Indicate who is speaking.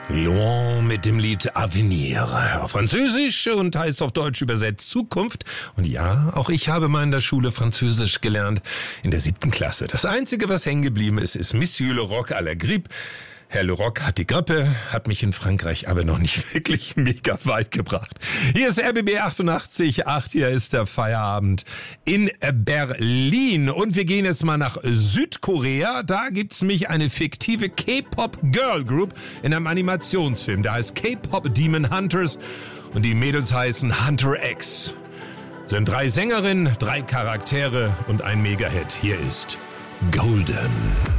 Speaker 1: Loin mit dem Lied Avenir auf Französisch und heißt auf Deutsch übersetzt Zukunft. Und ja, auch ich habe mal in der Schule Französisch gelernt, in der 7. Klasse. Das Einzige, was hängen geblieben ist Monsieur Le Roc à la Grippe. Herr Le Roc hat die Grippe, hat mich in Frankreich aber noch nicht wirklich mega weit gebracht. Hier ist RBB 88.8, hier ist der Feierabend in Berlin. Und wir gehen jetzt mal nach Südkorea. Da gibt's nämlich eine fiktive K-Pop-Girl-Group in einem Animationsfilm. Der heißt K-Pop Demon Hunters und die Mädels heißen Hunter X. Sind 3 Sängerinnen, 3 Charaktere und ein Mega-Hit. Hier ist Golden.